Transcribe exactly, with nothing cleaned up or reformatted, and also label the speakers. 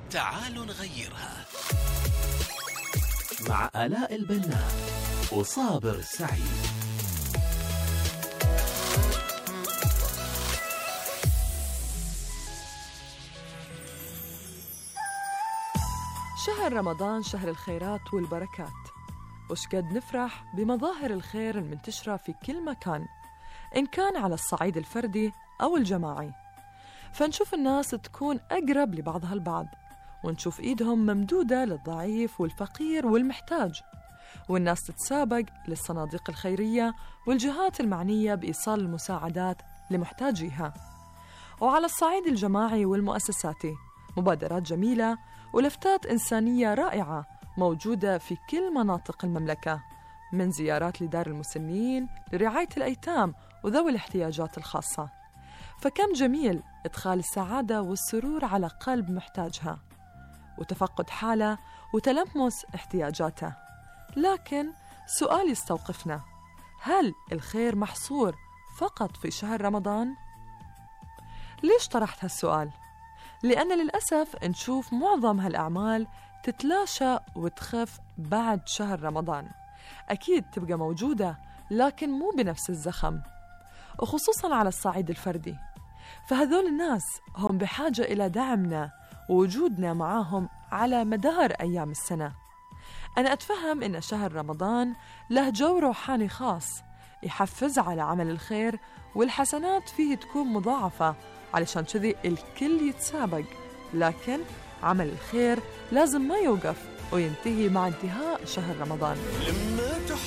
Speaker 1: تعالوا نغيرها مع آلاء البناء وصابر السعيد.
Speaker 2: شهر رمضان شهر الخيرات والبركات، وش قد نفرح بمظاهر الخير المنتشرة في كل مكان، إن كان على الصعيد الفردي أو الجماعي. فنشوف الناس تكون أقرب لبعضها البعض، ونشوف إيدهم ممدودة للضعيف والفقير والمحتاج، والناس تتسابق للصناديق الخيرية والجهات المعنية بإيصال المساعدات لمحتاجيها. وعلى الصعيد الجماعي والمؤسساتي مبادرات جميلة ولفتات إنسانية رائعة موجودة في كل مناطق المملكة، من زيارات لدار المسنين لرعاية الأيتام وذوي الاحتياجات الخاصة. فكم جميل إدخال السعادة والسرور على قلب محتاجها، وتفقد حاله وتلمس احتياجاته. لكن سؤال يستوقفنا، هل الخير محصور فقط في شهر رمضان؟ ليش طرحت هالسؤال؟ لأن للأسف نشوف معظم هالأعمال تتلاشى وتخف بعد شهر رمضان. أكيد تبقى موجودة لكن مو بنفس الزخم، وخصوصاً على الصعيد الفردي. فهذول الناس هم بحاجة إلى دعمنا ووجودنا معاهم على مدار أيام السنة. أنا أتفهم إن شهر رمضان له جو روحاني خاص يحفز على عمل الخير، والحسنات فيه تكون مضاعفة علشان كذي الكل يتسابق. لكن عمل الخير لازم ما يوقف وينتهي مع انتهاء شهر رمضان.
Speaker 1: لما